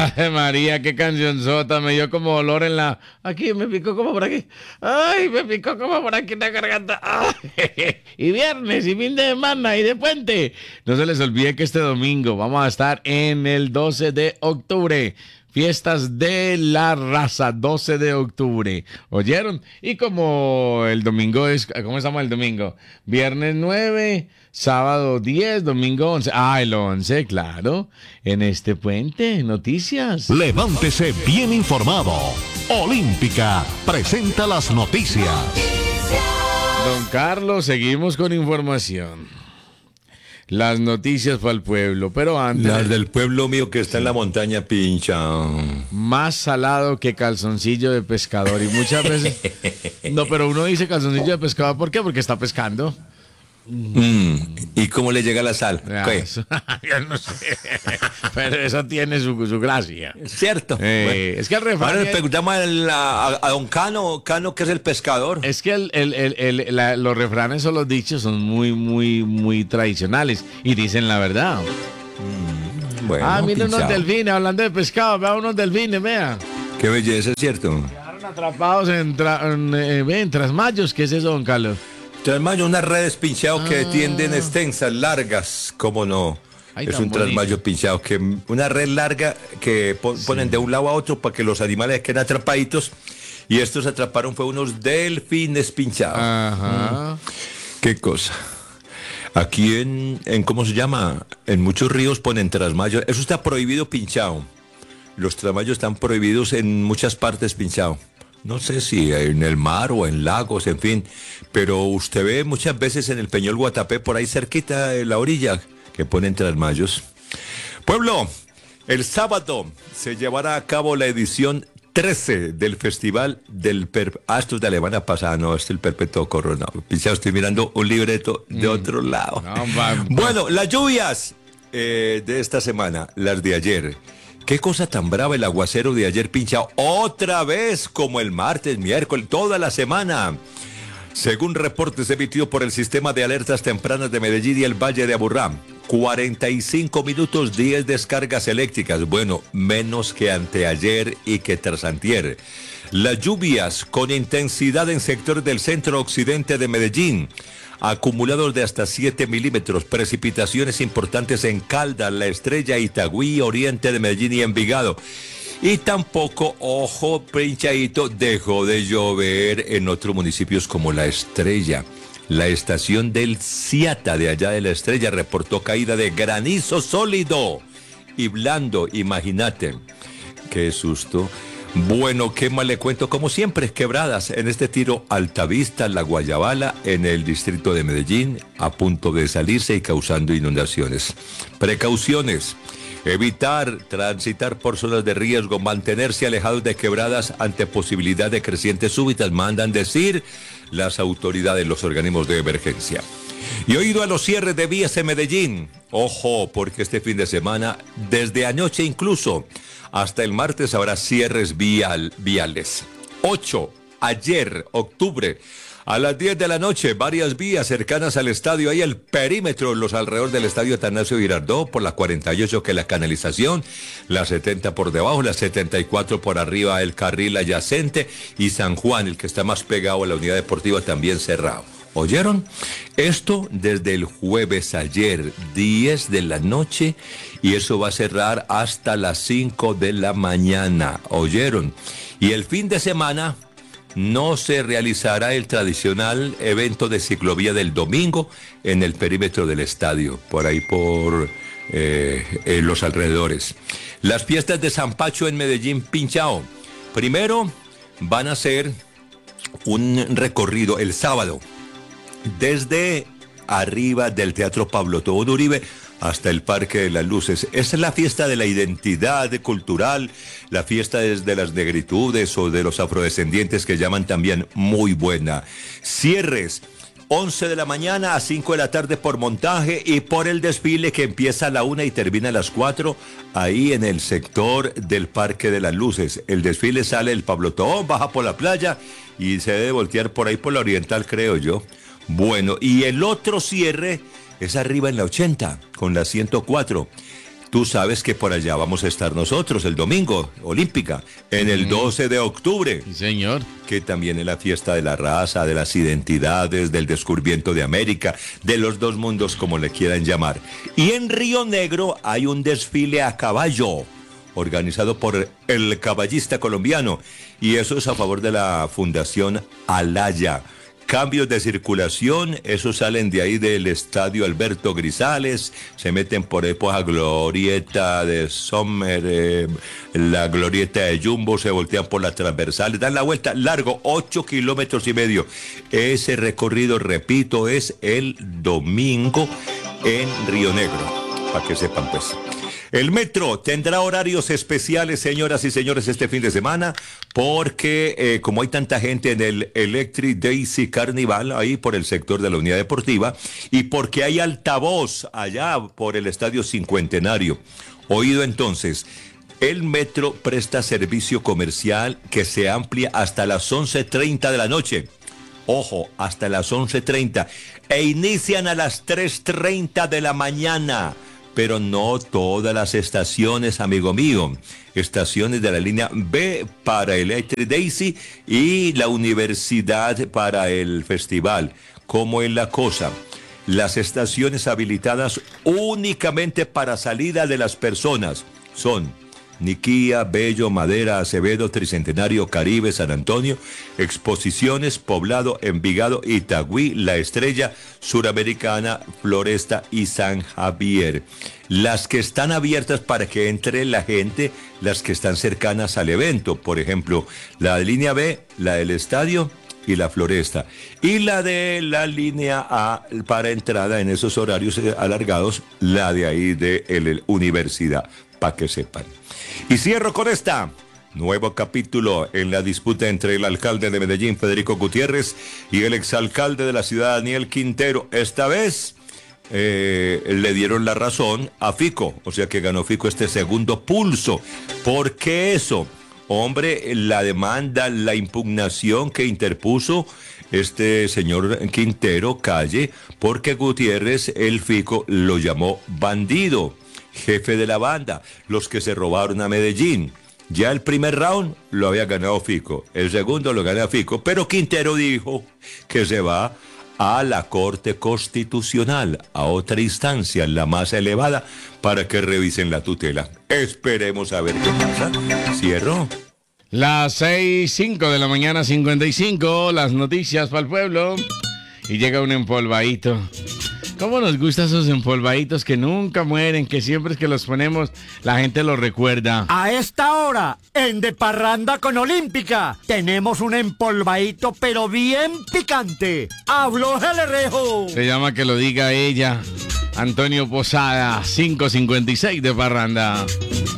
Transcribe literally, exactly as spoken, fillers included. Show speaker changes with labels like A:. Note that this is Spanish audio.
A: Ay, María, qué cancionzota, me dio como olor en la... Aquí, me picó como por aquí. Ay, me picó como por aquí en la garganta. Ay, y viernes, y fin de semana, y de puente. No se les olvide que este domingo vamos a estar en el doce de octubre. Fiestas de la Raza, doce de octubre. ¿Oyeron? Y como el domingo es... ¿Cómo estamos el domingo? Viernes nueve, sábado diez, domingo once. Ah, el once, claro. En este puente, noticias.
B: Levántese bien informado. Olímpica presenta las noticias.
A: Don Carlos, seguimos con información. Las noticias para el pueblo, pero antes...
C: Las del pueblo mío que está en la montaña, pincha.
A: Más salado que calzoncillo de pescador. Y muchas veces... No, pero uno dice calzoncillo de pescador, ¿por qué? Porque está pescando.
C: Mm, ¿Y cómo le llega la sal?
A: Ya,
C: ¿Qué?
A: eso, yo no sé. Pero eso tiene su, su gracia.
C: ¿Cierto?
A: Eh,
C: Bueno.
A: Es que el refrán...
C: Ahora le
A: es-
C: preguntamos al- a, a- a don Cano, Cano que es el pescador.
A: Es que el, el- el- el- la- los refranes o los dichos son muy, muy, muy tradicionales y dicen la verdad.
C: Bueno,
A: ah, mira unos
C: pinchado.
A: delfines, hablando de pescado, vea unos delfines, vea.
C: Qué belleza, ¿cierto?
A: Quedaron atrapados en, tra- en, eh, ve, en trasmayos. ¿Qué es eso, don Carlos?
C: Trasmayo, unas redes pinchado que
A: Ah.
C: tienden extensas, largas, ¿cómo no?
A: Ay,
C: es
A: tan
C: un
A: bonito.
C: trasmayo pinchado, que una red larga que pon- ponen de un lado a otro para que los animales queden atrapaditos. Y estos atraparon fue unos delfines pinchados.
A: Ajá.
C: Qué cosa. Aquí en, en, ¿cómo se llama? En muchos ríos ponen trasmayo. Eso está prohibido pinchado. Los trasmayos están prohibidos en muchas partes pinchado. No sé si en el mar o en lagos, en fin. Pero usted ve muchas veces en el Peñol Guatapé, por ahí cerquita de la orilla, que ponen trasmayos. Pueblo, el sábado se llevará a cabo la edición trece del Festival del Per... Ah, esto es de Alemania pasada, no, es el Perpetuo Corona. Pinchado, estoy mirando un libreto de otro lado.
A: No, va-
C: Bueno, las lluvias eh, de esta semana, las de ayer. Qué cosa tan brava el aguacero de ayer, pinchado. Otra vez, como el martes, miércoles, toda la semana. Según reportes emitidos por el Sistema de Alertas Tempranas de Medellín y el Valle de Aburrá, cuarenta y cinco minutos, diez descargas eléctricas. Bueno, menos que anteayer y que tras antier. Las lluvias con intensidad en sectores del centro occidente de Medellín. Acumulados de hasta siete milímetros, precipitaciones importantes en Caldas, La Estrella, Itagüí, oriente de Medellín y Envigado. Y tampoco, ojo, pinchadito, dejó de llover en otros municipios como La Estrella. La estación del Ciata de allá de La Estrella reportó caída de granizo sólido y blando, imagínate. Qué susto. Bueno, qué mal le cuento, como siempre, quebradas en este tiro Altavista, La Guayabala, en el distrito de Medellín, a punto de salirse y causando inundaciones. Precauciones. Evitar transitar por zonas de riesgo, mantenerse alejados de quebradas ante posibilidad de crecientes súbitas, mandan decir las autoridades, los organismos de emergencia. Y oído a los cierres de vías en Medellín. Ojo, porque este fin de semana, desde anoche incluso, hasta el martes habrá cierres vial, viales. ocho, ayer, octubre, a las diez de la noche, varias vías cercanas al estadio, hay el perímetro, los alrededor del estadio Atanasio Girardot, por la cuarenta y ocho que es la canalización, la setenta por debajo, la setenta y cuatro por arriba, el carril adyacente, y San Juan, el que está más pegado a la unidad deportiva, también cerrado. ¿Oyeron? Esto desde el jueves ayer, diez de la noche, y eso va a cerrar hasta las cinco de la mañana. ¿Oyeron? Y el fin de semana no se realizará el tradicional evento de ciclovía del domingo en el perímetro del estadio, por ahí por eh, en los alrededores. Las fiestas de San Pacho en Medellín, pinchao. Primero van a hacer un recorrido el sábado desde arriba del Teatro Pablo Tobón Uribe hasta el Parque de las Luces. Esa es la fiesta de la identidad cultural, la fiesta de las negritudes o de los afrodescendientes que llaman también muy buena. Cierres, once de la mañana a cinco de la tarde por montaje y por el desfile que empieza a la una y termina a las cuatro, ahí en el sector del Parque de las Luces. El desfile sale del Pablo Tobón, baja por la playa y se debe voltear por ahí por la Oriental, creo yo. Bueno, y el otro cierre es arriba en la ochenta, con la ciento cuatro. Tú sabes que por allá vamos a estar nosotros el domingo, Olímpica, en el doce de octubre.
A: Sí, señor.
C: Que también es la fiesta de la raza, de las identidades, del descubrimiento de América, de los dos mundos, como le quieran llamar. Y en Río Negro hay un desfile a caballo, organizado por el caballista colombiano, y eso es a favor de la Fundación Alaya. Cambios de circulación, esos salen de ahí del estadio Alberto Grisales, se meten por ahí por la glorieta de Sommer, eh, la glorieta de Jumbo, se voltean por las transversales, dan la vuelta largo, ocho kilómetros y medio. Ese recorrido, repito, es el domingo en Río Negro, para que sepan pues. El metro tendrá horarios especiales, señoras y señores, este fin de semana, porque eh, como hay tanta gente en el Electric Daisy Carnival, ahí por el sector de la Unidad Deportiva, y porque hay altavoz allá por el Estadio Cincuentenario. Oído entonces, el metro presta servicio comercial que se amplia hasta las once treinta de la noche. Ojo, hasta las once treinta. E inician a las tres treinta de la mañana. Pero no todas las estaciones, amigo mío. Estaciones de la línea B para Electric Daisy y la universidad para el festival. ¿Cómo es la cosa? Las estaciones habilitadas únicamente para salida de las personas son Niquía, Bello, Madera, Acevedo, Tricentenario, Caribe, San Antonio, Exposiciones, Poblado, Envigado, Itagüí, La Estrella, Suramericana, Floresta y San Javier. Las que están abiertas para que entre la gente, las que están cercanas al evento, por ejemplo, la de línea B, la del estadio y la Floresta, y la de la línea A para entrada en esos horarios alargados, la de ahí de la universidad, para que sepan. Y cierro con esta. Nuevo capítulo en la disputa entre el alcalde de Medellín, Federico Gutiérrez, y el exalcalde de la ciudad, Daniel Quintero. Esta vez eh, le dieron la razón a Fico, o sea que ganó Fico este segundo pulso. ¿Por qué eso? Hombre, la demanda, la impugnación que interpuso este señor Quintero Calle, porque Gutiérrez, el Fico, lo llamó bandido, jefe de la banda, los que se robaron a Medellín. Ya el primer round lo había ganado Fico, el segundo lo ganó Fico, pero Quintero dijo que se va a la Corte Constitucional, a otra instancia, la más elevada, para que revisen la tutela. Esperemos a ver qué pasa. Cierro.
A: Las seis, cinco de la mañana, cincuenta y cinco, las noticias para el pueblo. Y llega un empolvadito. ¿Cómo nos gustan esos empolvaditos que nunca mueren, que siempre es que los ponemos, la gente los recuerda?
D: A esta hora, en De Parranda con Olímpica, tenemos un empolvadito pero bien picante. ¡Habló Gelerejo!
A: Se llama que lo diga ella. Antonio Posada, cinco cincuenta y seis de Parranda.